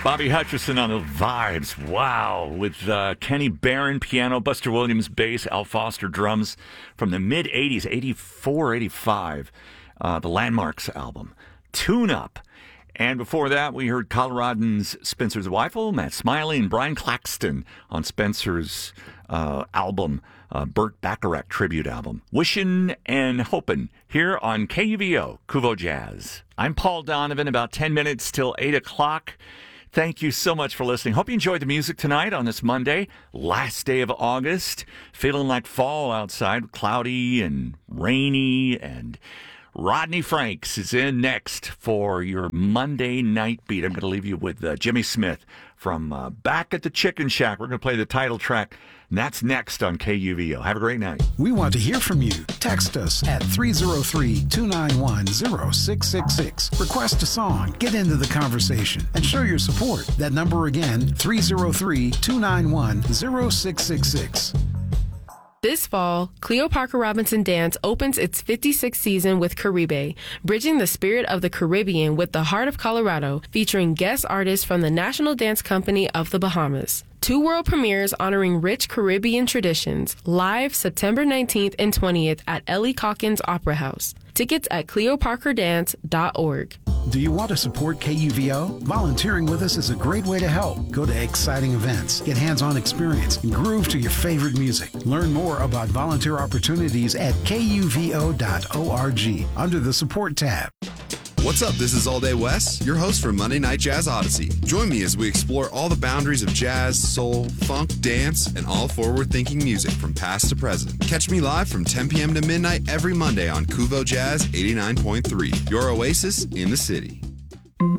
Bobby Hutcherson on the vibes. Wow. With Kenny Barron, piano, Buster Williams, bass, Al Foster, drums from the mid-'80s, 84, 85. The Landmarks album, Tune Up. And before that, we heard Coloradans Spencer Zweifel, Matt Smiley, and Brian Claxton on Spencer's album, Burt Bacharach tribute album, Wishin' and Hopin', here on KUVO, Kuvo Jazz. I'm Paul Donovan, about 10 minutes till 8 o'clock. Thank you so much for listening. Hope you enjoyed the music tonight on this Monday, last day of August. Feeling like fall outside, cloudy and rainy. And Rodney Franks is in next for your Monday night beat. I'm going to leave you with Jimmy Smith from Back at the Chicken Shack. We're going to play the title track, and that's next on KUVO. Have a great night. We want to hear from you. Text us at 303-291-0666. Request a song, get into the conversation, and show your support. That number again, 303-291-0666. This fall, Cleo Parker Robinson Dance opens its 56th season with Caribe, bridging the spirit of the Caribbean with the heart of Colorado, featuring guest artists from the National Dance Company of the Bahamas. 2 world premieres honoring rich Caribbean traditions, live September 19th and 20th at Ellie Calkins Opera House. Tickets at cleoparkerdance.org. Do you want to support KUVO? Volunteering with us is a great way to help. Go to exciting events, get hands-on experience, and groove to your favorite music. Learn more about volunteer opportunities at kuvo.org under the Support tab. What's up? This is All Day Wes, your host for Monday Night Jazz Odyssey. Join me as we explore all the boundaries of jazz, soul, funk, dance, and all forward-thinking music from past to present. Catch me live from 10 p.m. to midnight every Monday on Kuvo Jazz 89.3, your oasis in the city.